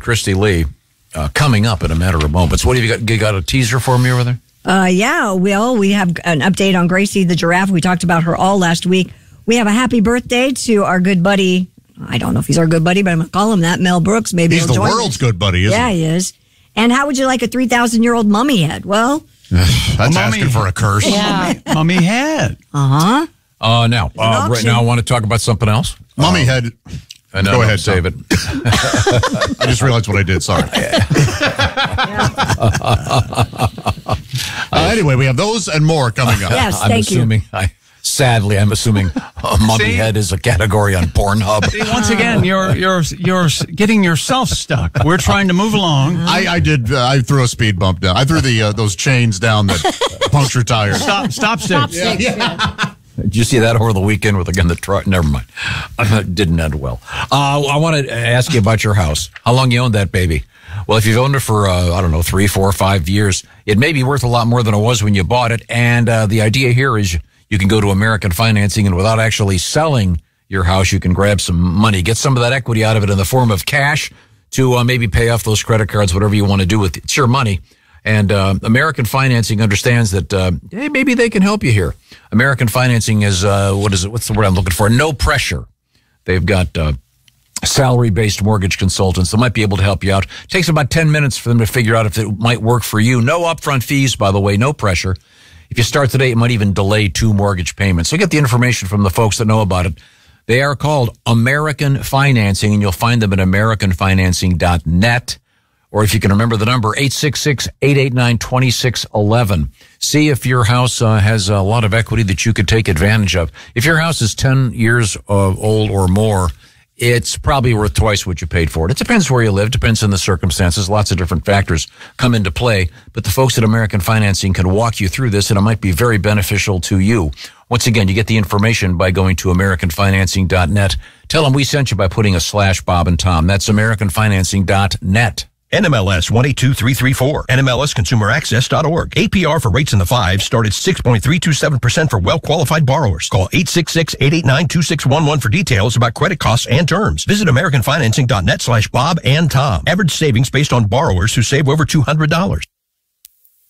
Christy Lee coming up in a matter of moments. What have you got? You got a teaser for me over there? Yeah, Will. We have an update on Gracie the giraffe. We talked about her all last week. We have a happy birthday to our good buddy. I don't know if he's our good buddy, but I'm going to call him that. Mel Brooks. Maybe he's the world's good buddy, isn't he? Yeah, he is. And how would you like a 3,000-year-old mummy head? Well, that's asking for a curse. Yeah. Mummy head. Uh-huh. Now, right now, I want to talk about something else. Mummy head. Go ahead, save it. I just realized what I did. Sorry. Anyway, we have those and more coming up. Yes, thank you. Sadly, I'm assuming mummy head is a category on Pornhub. See, once again, you're getting yourself stuck. We're trying to move along. I did. I threw a speed bump down. I threw those chains down that puncture tires. Stop sticks. Yeah. Did you see that over the weekend with the truck? Never mind. It didn't end well. I want to ask you about your house. How long you owned that baby? Well, if you've owned it for, 3, 4, 5 years, it may be worth a lot more than it was when you bought it. And the idea here is you can go to American Financing, and without actually selling your house, you can grab some money, get some of that equity out of it in the form of cash to maybe pay off those credit cards, whatever you want to do with it. It's your money. And American Financing understands that hey, maybe they can help you here. American Financing is, what's the word I'm looking for? No pressure. They've got salary-based mortgage consultants that might be able to help you out. It takes about 10 minutes for them to figure out if it might work for you. No upfront fees, by the way, no pressure. If you start today, it might even delay 2 mortgage payments. So get the information from the folks that know about it. They are called American Financing, and you'll find them at AmericanFinancing.net. Or if you can remember the number, 866-889-2611. See if your house has a lot of equity that you could take advantage of. If your house is 10 years old or more, it's probably worth twice what you paid for it. It depends where you live, depends on the circumstances. Lots of different factors come into play. But the folks at American Financing can walk you through this, and it might be very beneficial to you. Once again, you get the information by going to AmericanFinancing.net. Tell them we sent you by putting a /Bob and Tom. That's AmericanFinancing.net. NMLS 182334, NMLSConsumerAccess.org. APR for rates in the 5s start at 6.327% for well-qualified borrowers. Call 866-889-2611 for details about credit costs and terms. Visit AmericanFinancing.net /Bob and Tom. Average savings based on borrowers who save over $200.